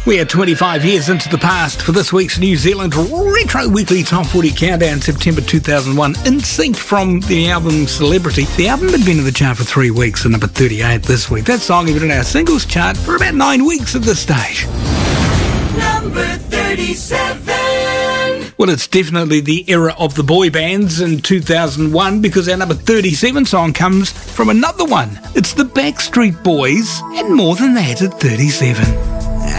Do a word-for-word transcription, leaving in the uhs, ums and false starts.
We are twenty-five years into the past for this week's New Zealand Retro Weekly Top forty Countdown, September two thousand one. In Sync from the album Celebrity. The album had been in the chart for three weeks and number thirty-eight this week. That song had been in our singles chart for about nine weeks at this stage. Number thirty-seven. Well, it's definitely the era of the boy bands in two thousand one because our number thirty-seven song comes from another one. It's the Backstreet Boys and More Than That at thirty-seven.